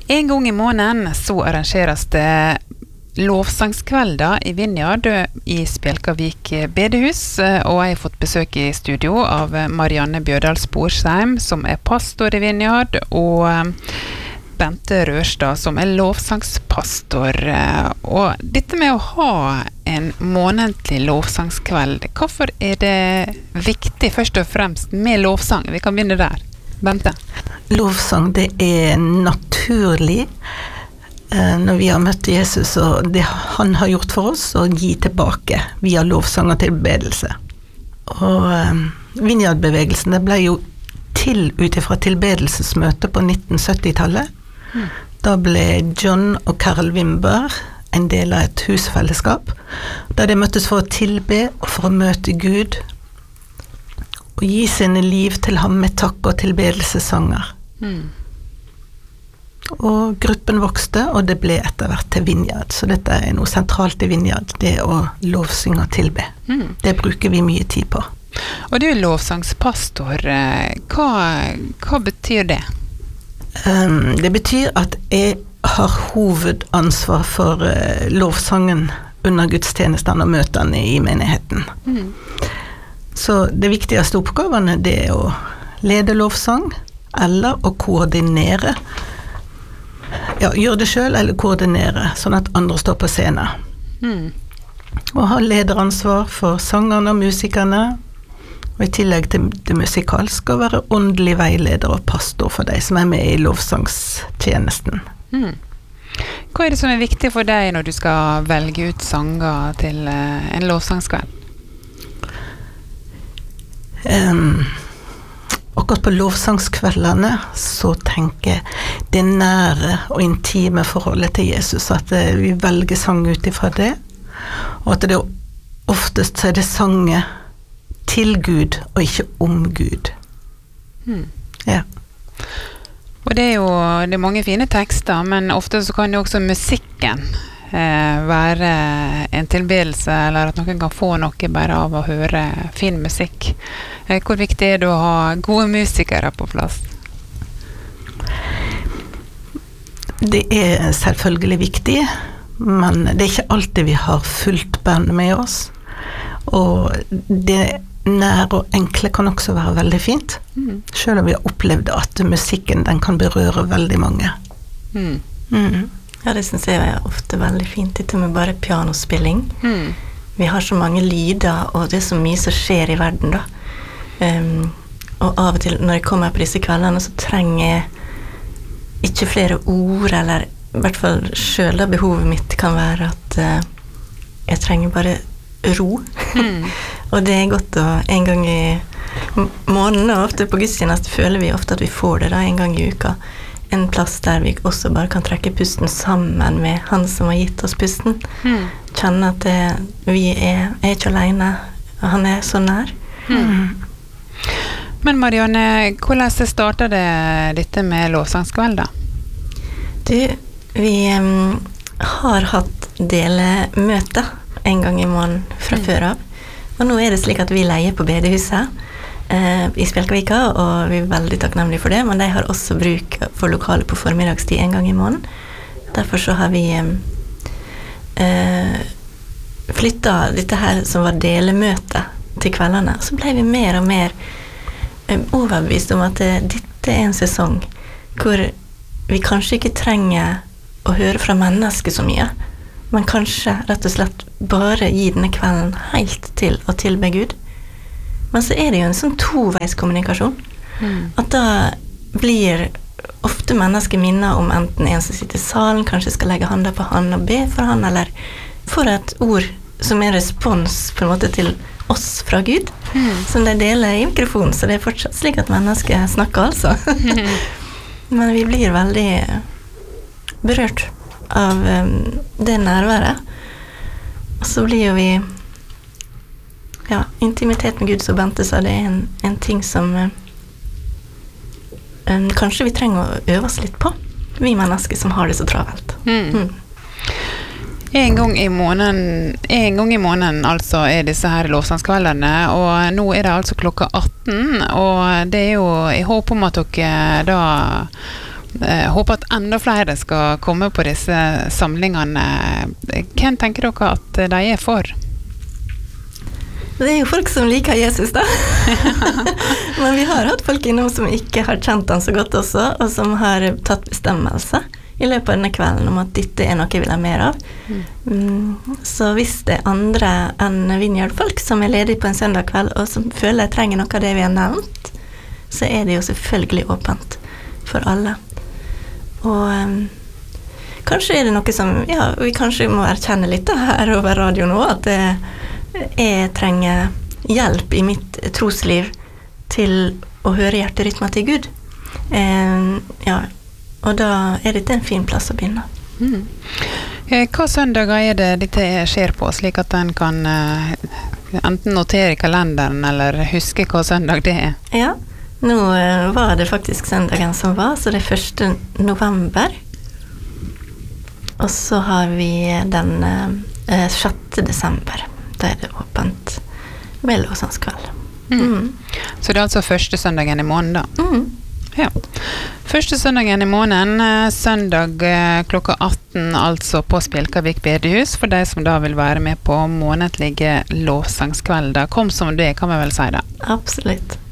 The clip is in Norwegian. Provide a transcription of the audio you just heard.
En gang I måneden så arrangeres det lovsangskvelder I Vinjard I Spjelkavik bedehus, og jeg har fått besøk I studio av Marianne Bjørdal Sporsheim, som pastor I Vinjard, og Bente Rørstad, som lovsangspastor. Og dette med å ha en månedlig lovsangskveld, hvorfor det viktig først og fremst med lovsang? Vi kan begynne der. Bente? Lovsang, det naturlig når vi har møtt Jesus, og det han har gjort for oss, å gi tilbake via lovsang og tilbedelse. Og Vinjardbevegelsen, det ble jo til utifra tilbedelsesmøte på 1970-tallet. Da ble John og Carol Wimber en del av et husfellesskap, der de møttes for å tilbe og for å møte Gud, og gi sine liv til ham med takk og tilbedelsesanger. Og gruppen vokste, og det ble etter hvert til Vinjard, så dette noe sentralt I Vinjard, det å lovsynge og tilbe. Det bruker vi mye tid på. Og du lovsangspastor, hva betyr det? Det betyr at jeg har hovedansvar for lovsangen under gudstjenestene og møtene I menigheten. Så det viktigste oppgavene det å lede lovsang, eller å koordinere. Ja, gjøre det selv eller koordinere, sånn at andre står på scenen. Og ha lederansvar for sangerne og musikerne, og I tillegg til det musikalske å være åndelig veileder og pastor for deg som med I lovsangstjenesten. Hva det som viktig for deg når du skal velge ut sanger til en lovsangskveld? Akkurat på lovsangskveldene så tenker jeg det nære og intime forholdet til Jesus, at vi velger sang ut ifra det, og at det oftest så det sanger til Gud og ikke om Gud. Ja. Og det jo det mange fine tekster, men ofte så kan jo også musikken være en tilbedelse, eller at noen kan få noe bare av å høre fin musikk. Hvor viktig det å ha gode musikere på plass? Det selvfølgelig viktig, men det ikke alltid vi har fullt band med oss. Og det nære og enkle kan også være veldig fint, selv om vi har opplevd at musikken den kan berøre veldig mange. Ja, det synes jeg ofte veldig fint, dette med bare pianospilling. Vi har så mange lyder, og det så mye som skjer I verden da. Og av og til når jeg kommer på disse kveldene, så trenger jeg ikke flere ord, eller I hvert fall selv da behovet mitt kan være at jeg trenger bare ro. Og det godt å en gang I måneden, og ofte på gudstjeneste føler vi ofte at vi får det da en gang I uka. En plass der vi også bare kan trekke pusten sammen med han som har gitt oss pusten. Kjenne at vi ikke alene, og han så nær. Men Marianne, hvordan startet det dette med lovsangskveld da? Vi har hatt delemøte en gang I måneden fra før av. Og nå det slik at vi leier på bedehuset I Spjelkavika, og vi veldig takknemlige for det, men de har også bruk for lokalet på formiddagstid en gang I måneden. Derfor så har vi flyttet dette her som var delemøte til kveldene. Så ble vi mer og mer overbevist om at dette en sesong hvor vi kanskje ikke trenger å høre fra mennesker så mye, men kanskje rett og slett bare gi denne kvelden helt til å tilbe Gud. Men så det jo en sånn toveiskommunikasjon. At da blir ofte mennesker minner om enten en som sitter I salen, kanskje skal legge handa på han og be for han, eller for et ord som en respons på en måte til oss fra Gud, som de deler I mikrofonen, så det fortsatt slik at mennesker snakker altså. Men vi blir veldig berørt av det nærværet. Og så blir jo vi intimitet med Gud, så Bente sa, det en ting som kanskje vi trenger å øve oss litt på, vi mennesker som har det så travelt. En gang I måneden altså disse her lovsangskveldene, og nå det altså klokka 18, og det jo I håp om at dere da håper at enda flere skal komme på disse samlingene. Hvem tenker dere at de er for? Det er jo folk som liker Jesus da. Men vi har hatt folk innom som ikke har kjent han så godt også, og som har tatt bestemmelse i løpet av denne kvelden om at dette er noe jeg vil ha mer av. Så hvis det er andre enn Vineyard-folk som er ledige på en søndag kveld, og som føler jeg trenger noe av det vi har nevnt, så er det jo selvfølgelig åpent for alle. Og kanskje er det noe som, ja, vi kanskje må erkjenne litt da, her over radio nå, at jeg trenger hjelp i mitt trosliv til å høre hjerterytmen til Gud. Ja, og da er dette en fin plass å begynne. Hva søndager er det dette skjer på, slik at den kan enten notere i kalenderen eller huske hva søndag det er? Ja, nå var det faktisk søndagen som var, så det er 1. november. Og så har vi den 6. desember. Da er det åpent med lovsangskveld. Så det er altså første søndagen i måneden da? Ja. Første søndagen i måneden, søndag klokka 18, altså på Spjelkavik bedehus, for de som da vil være med på månedlige lovsangskvelder. Kom som det, kan vi vel si det? Absolutt.